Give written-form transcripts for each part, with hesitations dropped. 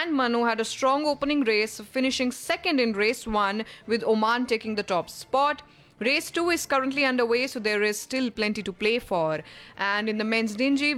and Manu had a strong opening race, finishing second in race 1 with Oman taking the top spot. Race 2 is currently underway, so there is still plenty to play for. And in the men's dingy,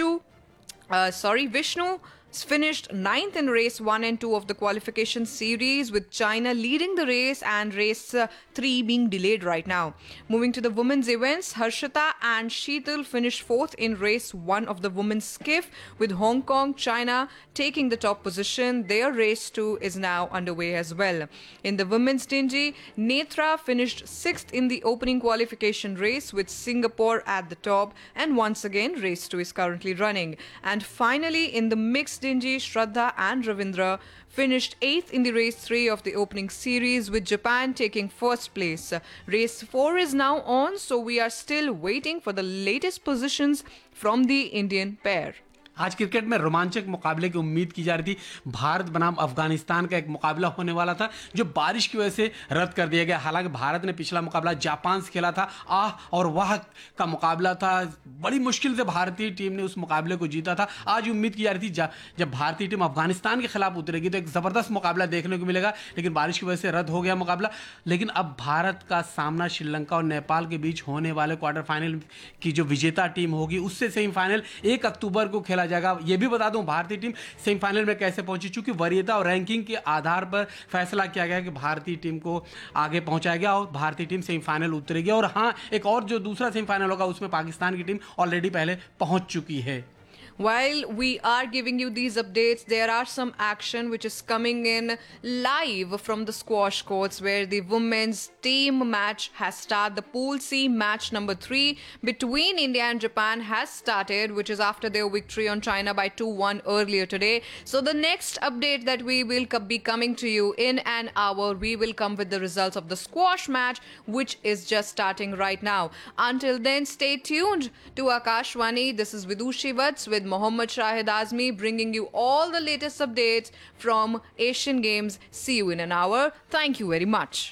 Vishnu finished ninth in race 1 and 2 of the qualification series, with China leading the race and race 3 being delayed right now. Moving to the women's events, Harshita and Sheetal finished fourth in race 1 of the women's skiff, with Hong Kong, China taking the top position. Their race 2 is now underway as well. In the women's dingy, Netra finished sixth in the opening qualification race, with Singapore at the top, and once again race 2 is currently running. And finally, in the mixed dingy, Shraddha and Ravindra finished 8th in the race 3 of the opening series, with Japan taking first place. Race 4 is now on, so we are still waiting for the latest positions from the Indian pair. आज cricket में रोमांचक मुकाबले की उम्मीद की जा रही थी। भारत बनाम अफगानिस्तान का एक मुकाबला होने वाला था जो बारिश की वजह से रद्द कर दिया गया। हालांकि भारत ने पिछला मुकाबला जापान से खेला था। आह और वाह का मुकाबला था, बड़ी मुश्किल से भारतीय टीम ने उस मुकाबले को जीता था। आज उम्मीद की जा रही थी जब भारतीय टीम अफगानिस्तान के खिलाफ उतरेगी तो एक ज़बरदस्त मुकाबला देखने को मिलेगा, लेकिन बारिश की वजह से रद्द हो गया मुकाबला। लेकिन अब भारत का सामना श्रीलंका और नेपाल के बीच होने वाले क्वार्टर फाइनल की जो विजेता टीम होगी उससे सेमीफाइनल 1 अक्टूबर को खेला जाएगा। ये भी बता दूं भारतीय टीम सेमीफाइनल में कैसे पहुंची, चूंकि वरीयता और रैंकिंग के आधार पर फैसला किया गया कि भारतीय टीम को आगे पहुंचाया गया और भारतीय टीम सेमीफाइनल उतरेगी। और हाँ, एक और जो दूसरा सेमीफाइनल होगा उसमें पाकिस्तान की टीम ऑलरेडी पहले पहुंच चुकी है। While we are giving you these updates, there are some action which is coming in live from the squash courts, where the women's team match has started. The Pool C match number 3 between India and Japan has started, which is after their victory on China by 2-1 earlier today. So the next update that we will be coming to you in an hour, we will come with the results of the squash match, which is just starting right now. Until then, stay tuned to Akashwani. This is Vidushi Vats with Mohammad Shahid Azmi, bringing you all the latest updates from Asian Games. See you in an hour. Thank you very much.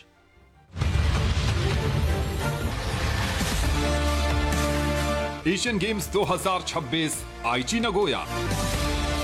Asian games 2026 आईची Nagoya.